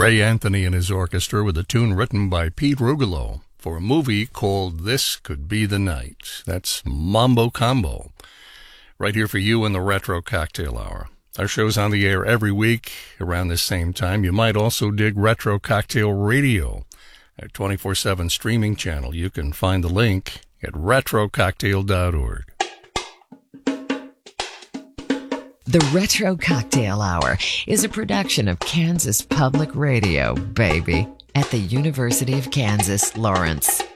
Ray Anthony and his orchestra with a tune written by Pete Rugolo for a movie called This Could Be the Night. That's Mambo Combo, right here for you in the Retro Cocktail Hour. Our show's on the air every week around this same time. You might also dig Retro Cocktail Radio, a 24/7 streaming channel. You can find the link at retrococktail.org. The Retro Cocktail Hour is a production of Kansas Public Radio, baby, at the University of Kansas, Lawrence.